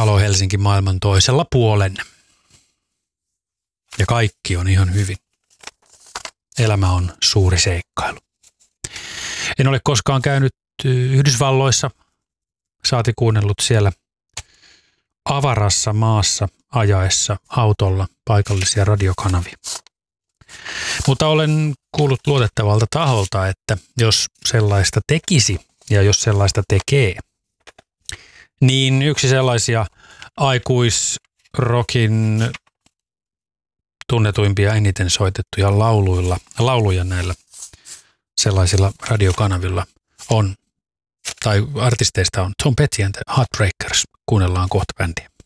Halo Helsinki maailman toisella puolen. Ja kaikki on ihan hyvin. Elämä on suuri seikkailu. En ole koskaan käynyt Yhdysvalloissa. Saati kuunnellut siellä avarassa maassa ajaessa autolla paikallisia radiokanavia. Mutta olen kuullut luotettavalta taholta, että jos sellaista tekisi ja jos sellaista tekee, niin yksi sellaisia aikuisrokin tunnetuimpia eniten soitettuja lauluja näillä sellaisilla radiokanavilla on, tai artisteista on Tom Petty and the Heartbreakers. Kuunnellaan kohta bändiä.